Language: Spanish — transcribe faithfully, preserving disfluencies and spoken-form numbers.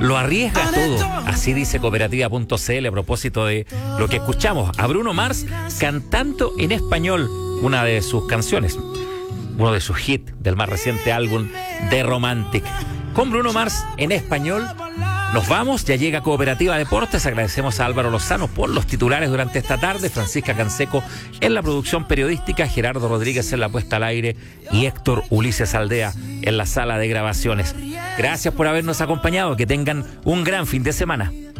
lo arriesga todo. Así dice cooperativa punto c l a propósito de lo que escuchamos a Bruno Mars cantando en español una de sus canciones, uno de sus hits del más reciente álbum The Romantic. Con Bruno Mars en español nos vamos, ya llega Cooperativa Deportes. Agradecemos a Álvaro Lozano por los titulares durante esta tarde, Francisca Canseco en la producción periodística, Gerardo Rodríguez en la puesta al aire y Héctor Ulises Aldea en la sala de grabaciones. Gracias por habernos acompañado, que tengan un gran fin de semana.